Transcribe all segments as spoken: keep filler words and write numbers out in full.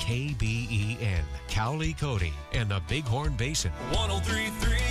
K B E N, Cowley, Cody, and the Bighorn Basin. one oh three point three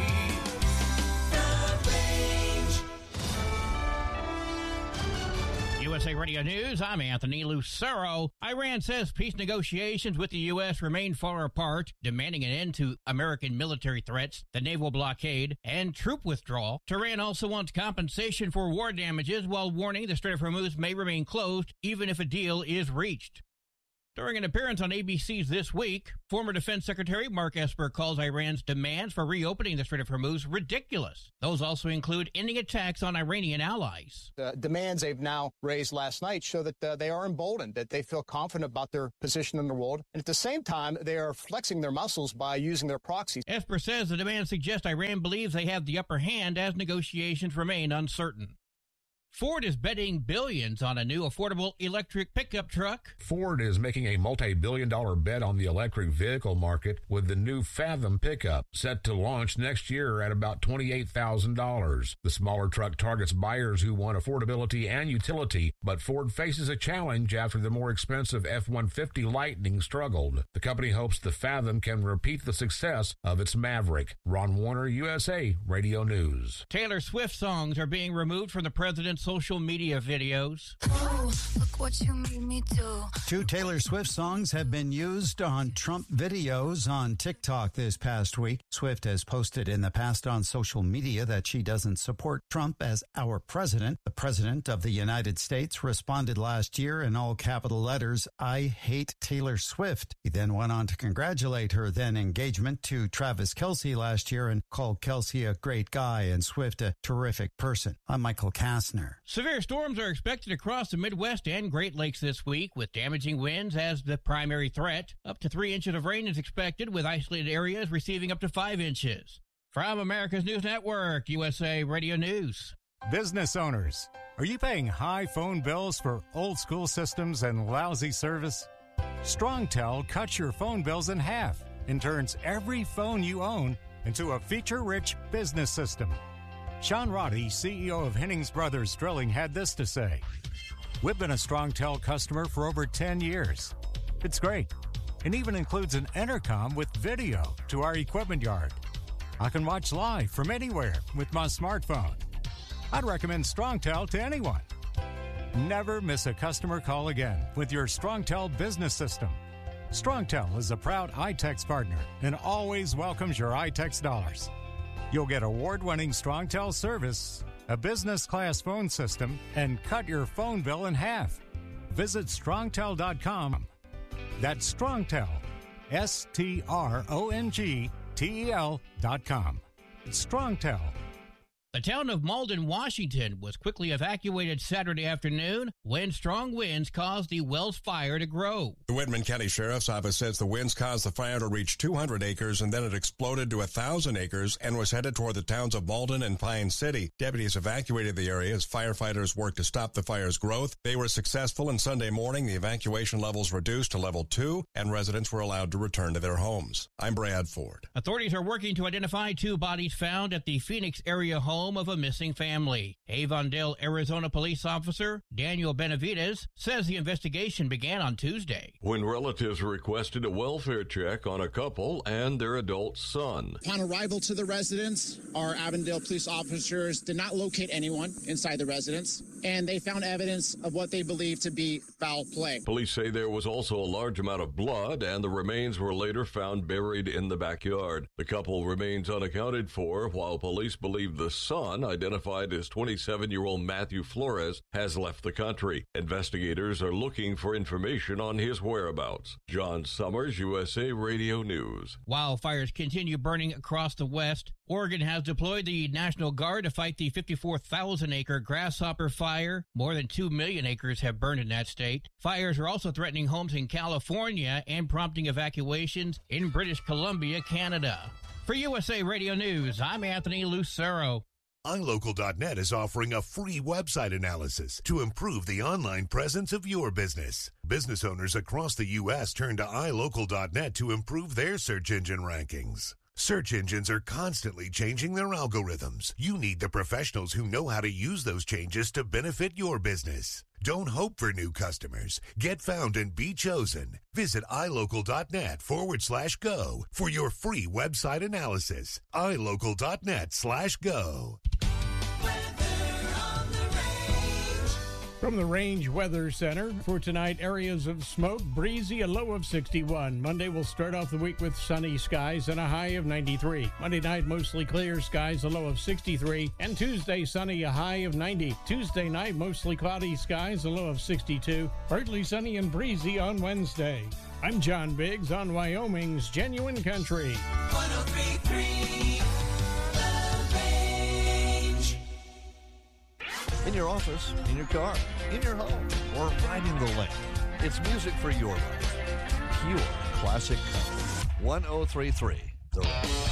U S A Radio News, I'm Anthony Lucero. Iran says peace negotiations with the U S remain far apart, demanding an end to American military threats, the naval blockade, and troop withdrawal. Tehran also wants compensation for war damages while warning the Strait of Hormuz may remain closed even if a deal is reached. During an appearance on A B C's This Week, former Defense Secretary Mark Esper calls Iran's demands for reopening the Strait of Hormuz ridiculous. Those also include ending attacks on Iranian allies. The demands they've now raised last night show that uh, they are emboldened, that they feel confident about their position in the world. And at the same time, they are flexing their muscles by using their proxies. Esper says the demands suggest Iran believes they have the upper hand as negotiations remain uncertain. Ford is betting billions on a new affordable electric pickup truck. Ford is making a multi-billion dollar bet on the electric vehicle market with the new Fathom pickup set to launch next year at about twenty-eight thousand dollars. The smaller truck targets buyers who want affordability and utility, but Ford faces a challenge after the more expensive F one fifty Lightning struggled. The company hopes the Fathom can repeat the success of its Maverick. Ron Warner, U S A Radio News. Taylor Swift songs are being removed from the president's social media videos. Oh, look what you made me do. Two Taylor Swift songs have been used on Trump videos on TikTok this past week. Swift has posted in the past on social media that she doesn't support Trump as our president. The president of the United States responded last year in all capital letters, "I hate Taylor Swift." He then went on to congratulate her then engagement to Travis Kelce last year and called Kelce a great guy and Swift a terrific person. I'm Michael Kastner. Severe storms are expected across the Midwest and Great Lakes this week, with damaging winds as the primary threat. Up to three inches of rain is expected, with isolated areas receiving up to five inches. From America's News Network, U S A Radio News. Business owners, are you paying high phone bills for old-school systems and lousy service? StrongTel cuts your phone bills in half and turns every phone you own into a feature-rich business system. Sean Roddy, C E O of Hennings Brothers Drilling, had this to say. We've been a StrongTel customer for over ten years. It's great. It even includes an intercom with video to our equipment yard. I can watch live from anywhere with my smartphone. I'd recommend StrongTel to anyone. Never miss a customer call again with your StrongTel business system. StrongTel is a proud iTex partner and always welcomes your iTex dollars. You'll get award-winning StrongTel service, a business-class phone system, and cut your phone bill in half. Visit strongtel dot com. That's StrongTel, S T R O N G T E L dot com. It's StrongTel. The town of Malden, Washington, was quickly evacuated Saturday afternoon when strong winds caused the Wells fire to grow. The Whitman County Sheriff's Office says the winds caused the fire to reach two hundred acres and then it exploded to one thousand acres and was headed toward the towns of Malden and Pine City. Deputies evacuated the area as firefighters worked to stop the fire's growth. They were successful, and Sunday morning the evacuation levels reduced to level two and residents were allowed to return to their homes. I'm Brad Ford. Authorities are working to identify two bodies found at the Phoenix area home of a missing family. Avondale, Arizona police officer Daniel Benavides says the investigation began on Tuesday, when relatives requested a welfare check on a couple and their adult son. Upon arrival to the residence, our Avondale police officers did not locate anyone inside the residence, and they found evidence of what they believe to be foul play. Police say there was also a large amount of blood, and the remains were later found buried in the backyard. The couple remains unaccounted for, while police believe the son, identified as twenty-seven-year-old Matthew Flores, has left the country. Investigators are looking for information on his whereabouts. John Summers, U S A Radio News. Wildfires continue burning across the West. Oregon has deployed the National Guard to fight the fifty-four thousand acre grasshopper fire. More than two million acres have burned in that state. Fires are also threatening homes in California and prompting evacuations in British Columbia, Canada. For U S A Radio News, I'm Anthony Lucero. i local dot net is offering a free website analysis to improve the online presence of your business. Business owners across the U S turn to i local dot net to improve their search engine rankings. Search engines are constantly changing their algorithms. You need the professionals who know how to use those changes to benefit your business. Don't hope for new customers. Get found and be chosen. Visit ilocal.net forward slash go for your free website analysis. ilocal.net slash go. From the Range Weather Center, for tonight, areas of smoke, breezy, a low of sixty-one. Monday will start off the week with sunny skies and a high of ninety-three. Monday night, mostly clear skies, a low of sixty-three. And Tuesday, sunny, a high of ninety. Tuesday night, mostly cloudy skies, a low of sixty-two. Partly sunny and breezy on Wednesday. I'm John Biggs on Wyoming's Genuine Country. one oh three point three In your office, in your car, in your home, or riding the lane. It's music for your life. Pure classic country. one oh three point three The Range.